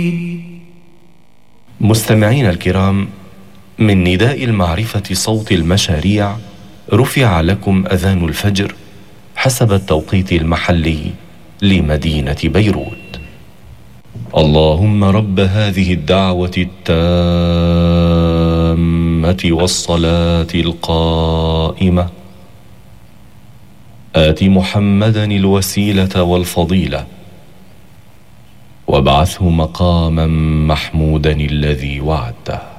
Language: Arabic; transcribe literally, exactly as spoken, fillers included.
مستمعين الكرام، من نداء المعرفة صوت المشاريع رفع لكم أذان الفجر حسب التوقيت المحلي لمدينة بيروت. اللهم رب هذه الدعوة التامة والصلاة القائمة آت محمدا الوسيلة والفضيلة وابعثه مقاما محمودا الذي وعدته.